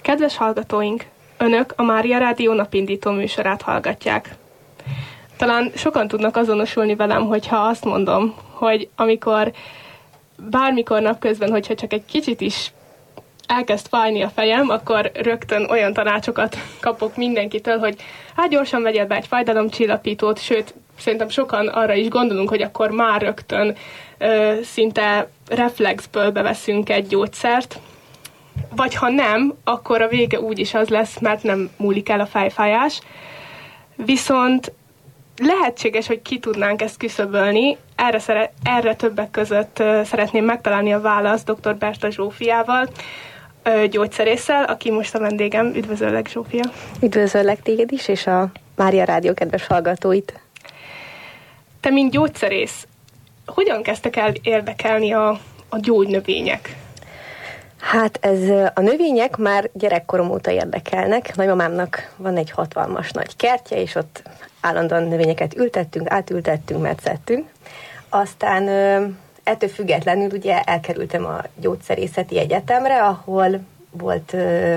Kedves hallgatóink, Önök a Mária Rádió napindító műsorát hallgatják. Talán sokan tudnak azonosulni velem, hogyha azt mondom, hogy amikor bármikor napközben, hogyha csak egy kicsit is elkezd fájni a fejem, akkor rögtön olyan tanácsokat kapok mindenkitől, hogy hát gyorsan vegyél be egy fájdalomcsillapítót, sőt, szerintem sokan arra is gondolunk, hogy akkor már rögtön szinte reflexből beveszünk egy gyógyszert, vagy ha nem, akkor a vége úgyis az lesz, mert nem múlik el a fejfájás. Viszont lehetséges, hogy ki tudnánk ezt küszöbölni. Erre többek között szeretném megtalálni a választ dr. Berta Zsófiával, gyógyszerésszel, aki most a vendégem. Üdvözöllek, Zsófia! Üdvözöllek téged is, és a Mária Rádió kedves hallgatóit! Te, mint gyógyszerész, hogyan kezdtek el érdekelni a gyógynövények? Hát a növények már gyerekkorom óta érdekelnek. Nagymamámnak van egy hatalmas nagy kertje, és ott állandóan növényeket ültettünk, átültettünk, metszettünk. Aztán ettől függetlenül ugye elkerültem a gyógyszerészeti egyetemre, ahol volt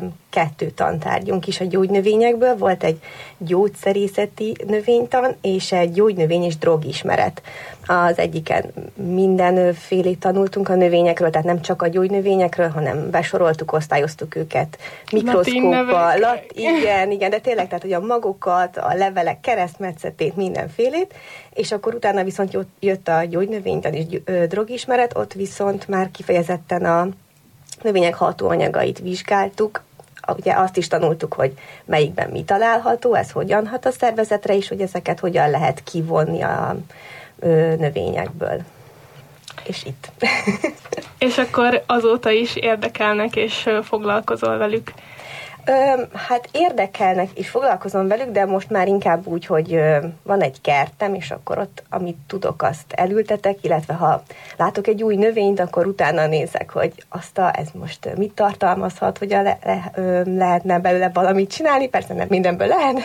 2 tantárgyunk is a gyógynövényekből, volt egy gyógyszerészeti növénytan és egy gyógynövény és drogismeret. Az egyiken mindenfélét tanultunk a növényekről, tehát nem csak a gyógynövényekről, hanem besoroltuk, osztályoztuk őket mikroszkóppal. Igen, de tényleg, tehát hogy a magokat, a levelek keresztmetszetét, mindenfélét, és akkor utána viszont jött a gyógynövénytan és drogismeret, ott viszont már kifejezetten a növények hatóanyagait vizsgáltuk, ugye azt is tanultuk, hogy melyikben mi található, ez hogyan hat a szervezetre, és hogy ezeket hogyan lehet kivonni a növényekből. És itt. És akkor azóta is érdekelnek, és foglalkozol velük? Hát érdekelnek, és foglalkozom velük, de most már inkább úgy, hogy van egy kertem, és akkor ott, amit tudok, azt elültetek, illetve ha látok egy új növényt, akkor utána nézek, hogy ez most mit tartalmazhat, hogy lehetne belőle valamit csinálni, persze nem mindenből lehet,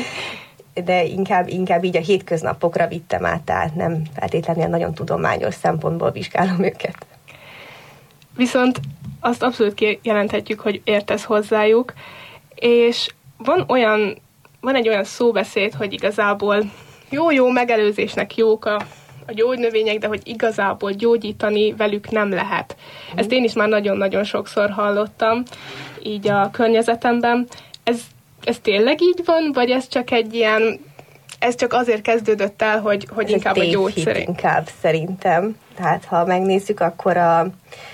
de inkább így a hétköznapokra vittem át, tehát nem feltétlenül nagyon tudományos szempontból vizsgálom őket. Viszont azt abszolút kijelenthetjük, hogy értesz hozzájuk, és van egy olyan szóbeszéd, hogy igazából jó megelőzésnek jók a gyógynövények, de hogy igazából gyógyítani velük nem lehet. Ezt én is már nagyon-nagyon sokszor hallottam így a környezetemben. Ez tényleg így van, vagy ez csak egy ilyen, ez csak azért kezdődött el, hogy inkább a gyógyszerek? Inkább szerintem. Tehát ha megnézzük, akkor a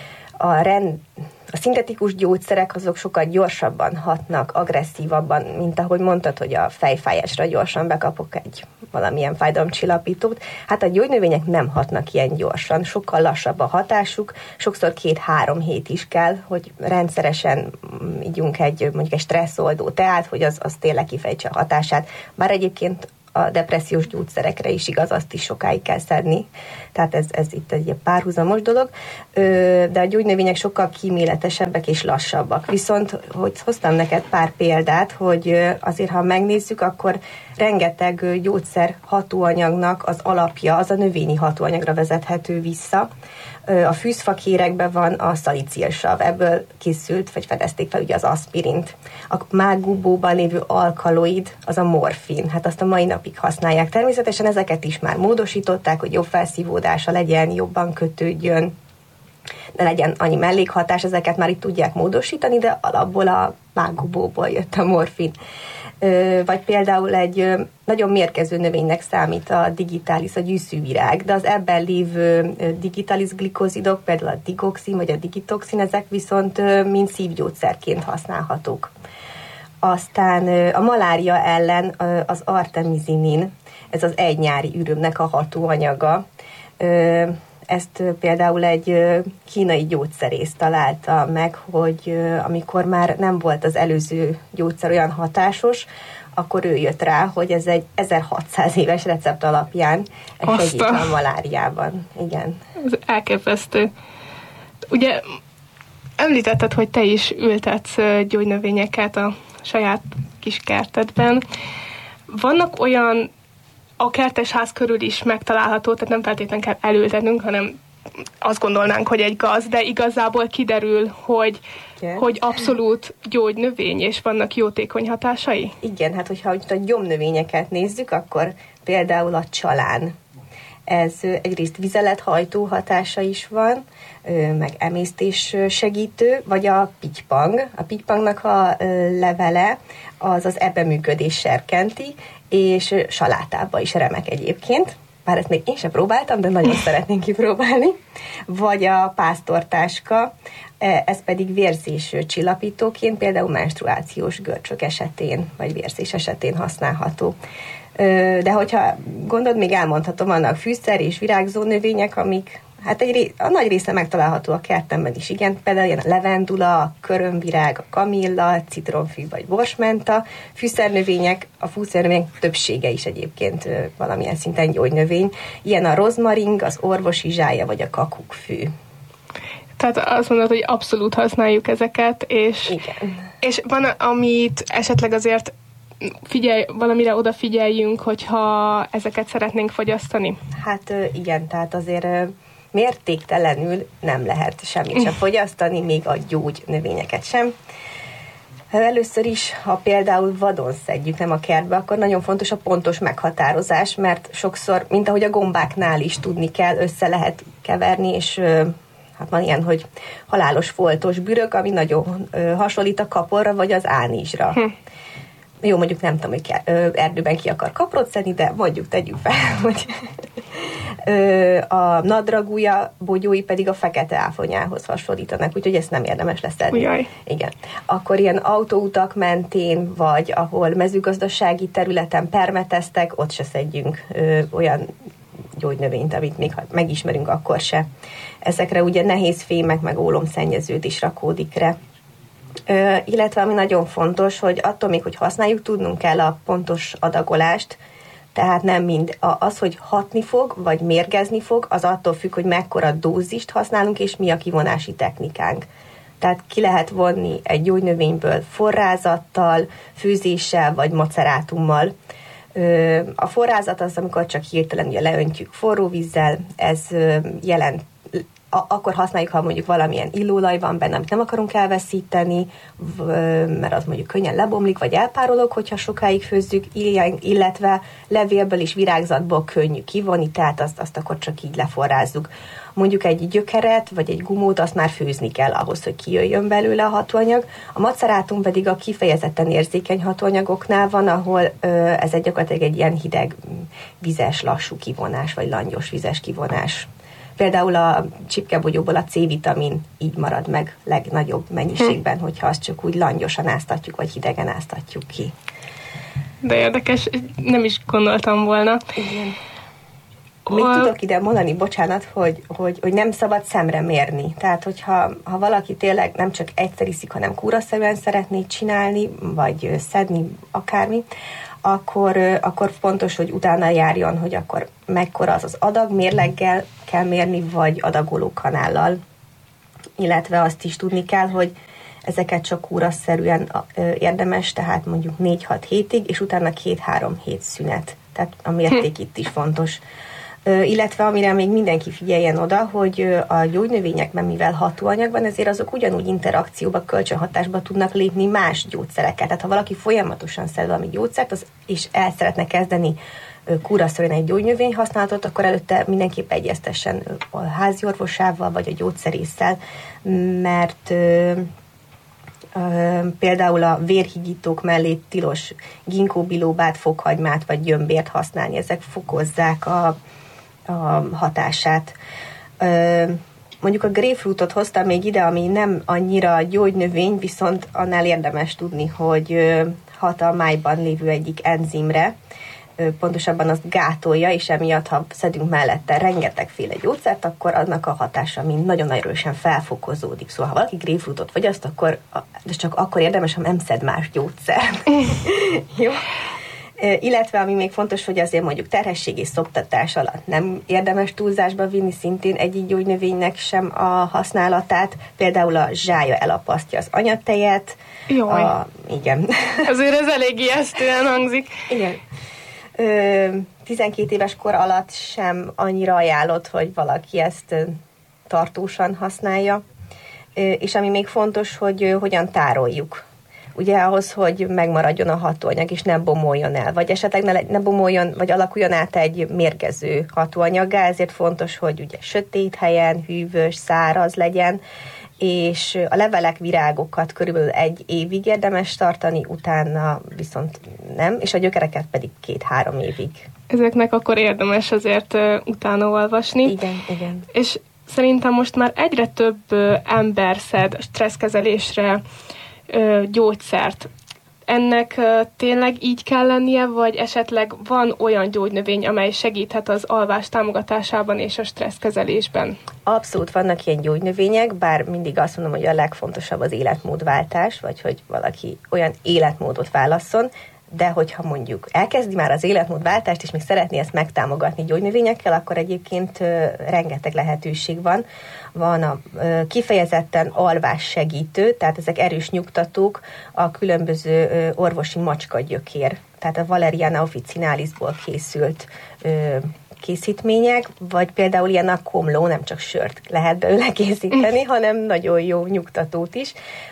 szintetikus gyógyszerek azok sokkal gyorsabban hatnak, agresszívabban, mint ahogy mondtad, hogy a fejfájásra gyorsan bekapok valamilyen fájdalomcsillapítót. Hát a gyógynövények nem hatnak ilyen gyorsan, sokkal lassabb a hatásuk, sokszor 2-3 hét is kell, hogy rendszeresen ígyunk mondjuk egy stresszoldó teát, hogy az tényleg kifejtse a hatását. Bár egyébként a depressziós gyógyszerekre is igaz, azt is sokáig kell szedni. Tehát ez itt egy párhuzamos dolog. De a gyógynövények sokkal kíméletesebbek és lassabbak. Viszont, hogy hoztam neked pár példát, hogy azért, ha megnézzük, akkor rengeteg gyógyszer hatóanyagnak az alapja, az a növényi hatóanyagra vezethető vissza. A fűzfakérekben van a szalicilsav, ebből készült, vagy fedezték fel ugye az aszpirint. A mágubóban lévő alkaloid, az a morfin, hát azt a mai napig használják. Természetesen ezeket is már módosították, hogy jobb felszívódása legyen, jobban kötődjön, ne legyen annyi mellékhatás, ezeket már itt tudják módosítani, de alapból a mágubóból jött a morfin. Vagy például egy nagyon mérgező növénynek számít a digitalis, a gyűszűvirág, de az ebben lévő digitalis glikozidok, például a digoxin vagy a digitoxin, ezek viszont mind szívgyógyszerként használhatók. Aztán a malária ellen az artemisinin, ez az egynyári ürömnek a hatóanyaga. Ezt például egy kínai gyógyszerész találta meg, hogy amikor már nem volt az előző gyógyszer olyan hatásos, akkor ő jött rá, hogy ez egy 1600 éves recept alapján segít a maláriában. Igen. Ez elképesztő. Ugye említetted, hogy te is ültetsz gyógynövényeket a saját kis kertedben. Vannak olyan, a kertesház körül is megtalálható, tehát nem feltétlenül kell elültetnünk, hanem azt gondolnánk, hogy egy gaz, de igazából kiderül, hogy abszolút gyógynövény, és vannak jótékony hatásai? Igen, hát hogyha a gyomnövényeket nézzük, akkor például a csalán. Ez egyrészt vizelethajtó hatása is van, meg emésztés segítő, vagy a pitypang. A pitypangnak a levele az ebbenműködés serkenti, és salátába is remek egyébként. Bár ezt még én sem próbáltam, de nagyon szeretnénk kipróbálni. Vagy a pásztortáska, ez pedig vérzés csillapítóként, például menstruációs görcsök esetén, vagy vérzés esetén használható. De hogyha gondolod, még elmondhatom, vannak fűszer és virágzó növények, amik hát a nagy része megtalálható a kertemben is, igen, például ilyen a levendula, a körömvirág, a kamilla, a citronfű vagy borsmenta, fűszernövények, a fűszernövények többsége is egyébként valamilyen szinten gyógynövény, ilyen a rozmaring, az orvosi zsája vagy a kakukkfű. Tehát azt mondod, hogy abszolút használjuk ezeket, és van, amit esetleg azért valamire odafigyeljünk, hogyha ezeket szeretnénk fogyasztani? Hát igen, tehát azért mértéktelenül nem lehet semmit sem fogyasztani, még a gyógynövényeket sem. Először is, ha például vadon szedjük, nem a kertbe, akkor nagyon fontos a pontos meghatározás, mert sokszor, mint ahogy a gombáknál is tudni kell, össze lehet keverni, és hát van ilyen, hogy halálos foltos bürök, ami nagyon hasonlít a kaporra vagy az ánizsra. Jó, mondjuk nem tudom, hogy erdőben ki akar kaprot szedni, de mondjuk tegyük fel, hogy a nadragúja, bogyói pedig a fekete áfonyához hasonlítanak, úgyhogy ezt nem érdemes leszedni. Ujjaj. Igen. Akkor ilyen autóutak mentén, vagy ahol mezőgazdasági területen permeteztek, ott se szedjünk olyan gyógynövényt, amit még ha megismerünk, akkor se. Ezekre ugye nehéz fémek, meg ólomszennyeződés rakódik rá. Illetve ami nagyon fontos, hogy attól még, hogy használjuk, tudnunk kell a pontos adagolást, tehát nem mind az, hogy hatni fog, vagy mérgezni fog, az attól függ, hogy mekkora dózist használunk, és mi a kivonási technikánk. Tehát ki lehet vonni egy gyógynövényből forrázattal, főzéssel, vagy macerátummal. A forrázat az, amikor csak hirtelen ugye leöntjük forró vízzel, ez jelent akkor használjuk, ha mondjuk valamilyen illóolaj van benne, amit nem akarunk elveszíteni, mert az mondjuk könnyen lebomlik, vagy elpárolog, hogyha sokáig főzzük, illetve levélből és virágzatból könnyű kivonni, tehát azt akkor csak így leforrázzuk. Mondjuk egy gyökeret, vagy egy gumót, azt már főzni kell ahhoz, hogy kijöjjön belőle a hatóanyag. A macerátum pedig a kifejezetten érzékeny hatóanyagoknál van, ahol ez gyakorlatilag egy ilyen hideg, vizes, lassú kivonás, vagy langyos vizes kivonás. Például a csipkebogyóból a C-vitamin így marad meg legnagyobb mennyiségben, hogyha azt csak úgy langyosan áztatjuk, vagy hidegen áztatjuk ki. De érdekes, nem is gondoltam volna. Igen. Még tudok ide mondani, bocsánat, hogy nem szabad szemre mérni. Tehát, hogyha valaki tényleg nem csak egyszer iszik, hanem kúraszerűen szeretné csinálni, vagy szedni, akármi, akkor fontos, hogy utána járjon, hogy akkor mekkora az adag, mérleggel kell mérni, vagy adagoló kanállal. Illetve azt is tudni kell, hogy ezeket csak kúraszerűen érdemes, tehát mondjuk 4-6 hétig, és utána 2-3 hét szünet. Tehát a mérték itt is fontos. Illetve amire még mindenki figyeljen oda, hogy a gyógynövényekben, mivel hatóanyag van, ezért azok ugyanúgy interakcióba, kölcsönhatásba tudnak lépni más gyógyszerekkel. Tehát ha valaki folyamatosan szed valami gyógyszert, és el szeretne kezdeni kúraszerűen egy gyógynövény használatot, akkor előtte mindenképp egyeztessen a háziorvosával, vagy a gyógyszerésszel, mert például a vérhigítók mellé tilos ginkgo-bilobát, fokhagymát vagy gyömbért használni. Ezek fokozzák a hatását. Mondjuk a grapefruitot hoztam még ide, ami nem annyira gyógynövény, viszont annál érdemes tudni, hogy hat a májban lévő egyik enzimre, pontosabban azt gátolja, és emiatt, ha szedünk mellette rengetegféle gyógyszert, akkor annak a hatása mind nagyon erősen felfokozódik. Szóval, ha valaki grapefruitot fogyaszt, akkor de csak akkor érdemes, ha nem szed más gyógyszert. Jó? Illetve, ami még fontos, hogy azért mondjuk terhesség és szoptatás alatt nem érdemes túlzásba vinni szintén egyik gyógynövénynek sem a használatát. Például a zsája elapasztja az anyatejet. Jaj. Igen. Azért ez elég ijesztően hangzik. Igen. 12 éves kor alatt sem annyira ajánlott, hogy valaki ezt tartósan használja, és ami még fontos, hogy hogyan tároljuk. Ugye ahhoz, hogy megmaradjon a hatóanyag, és ne bomoljon el, vagy esetleg ne bomoljon, vagy alakuljon át egy mérgező hatóanyaggá, ezért fontos, hogy ugye sötét helyen, hűvös, száraz legyen, és a levelek, virágokat körülbelül 1 évig érdemes tartani, utána viszont nem, és a gyökereket pedig 2-3 évig. Ezeknek akkor érdemes azért utána olvasni. Igen. És szerintem most már egyre több ember szed stresszkezelésre gyógyszert. Ennek tényleg így kell lennie, vagy esetleg van olyan gyógynövény, amely segíthet az alvás támogatásában és a stresszkezelésben? Abszolút vannak ilyen gyógynövények, bár mindig azt mondom, hogy a legfontosabb az életmódváltás, vagy hogy valaki olyan életmódot válasszon, de hogyha mondjuk elkezdi már az életmódváltást, és még szeretné ezt megtámogatni gyógynövényekkel, akkor egyébként rengeteg lehetőség van. Van a kifejezetten alvássegítő, tehát ezek erős nyugtatók, a különböző orvosi macskagyökér, tehát a Valeriana officinalisból készült készítmények, vagy például ilyen a komló, nem csak sört lehet belőle készíteni, hanem nagyon jó nyugtatót is.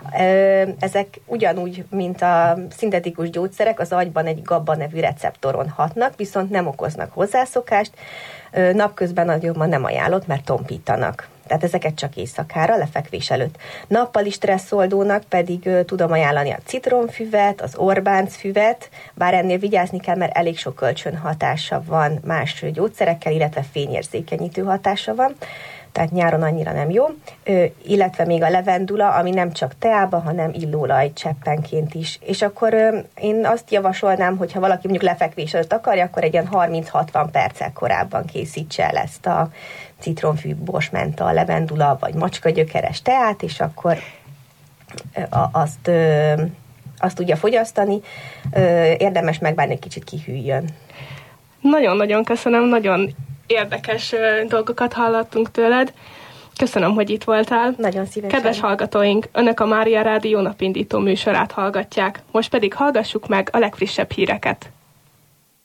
Ezek ugyanúgy, mint a szintetikus gyógyszerek, az agyban egy GABA nevű receptoron hatnak, viszont nem okoznak hozzászokást, napközben nagyobban nem ajánlott, mert tompítanak. Tehát ezeket csak éjszakára, lefekvés előtt. Nappali stresszoldónak pedig tudom ajánlani a citromfüvet, az Orbánc-füvet, bár ennél vigyázni kell, mert elég sok kölcsönhatása van más gyógyszerekkel, illetve fényérzékenyítő hatása van, tehát nyáron annyira nem jó, illetve még a levendula, ami nem csak teába, hanem illóolaj cseppenként is. És akkor én azt javasolnám, hogy ha valaki mondjuk lefekvés előtt akarja, akkor egy ilyen 30-60 perccel korábban készítse el ezt a citromfű, borsmenta, levendula vagy macskagyökeres teát, és akkor azt tudja fogyasztani. Érdemes megvárni, egy kicsit kihűljön. Nagyon-nagyon köszönöm, nagyon érdekes dolgokat hallottunk tőled. Köszönöm, hogy itt voltál. Nagyon szívesen. Kedves hallgatóink, Önök a Mária Rádió napindító műsorát hallgatják. Most pedig hallgassuk meg a legfrissebb híreket.